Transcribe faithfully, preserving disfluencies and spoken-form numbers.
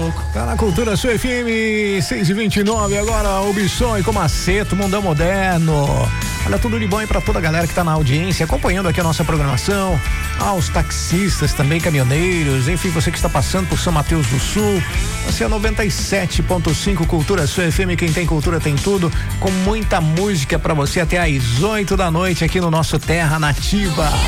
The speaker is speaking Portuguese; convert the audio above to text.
louco. Tá na Cultura Sul F M seis e vinte e nove, agora o Bisson e Comaceto, Mundão Moderno. Olha, tudo de bom aí pra toda a galera que tá na audiência, acompanhando aqui a nossa programação, aos taxistas também, caminhoneiros, enfim, você que está passando por São Mateus do Sul, você é noventa e sete ponto cinco Cultura Sul F M, quem tem cultura tem tudo, com muita música pra você até às oito da noite aqui no nosso Terra Nativa.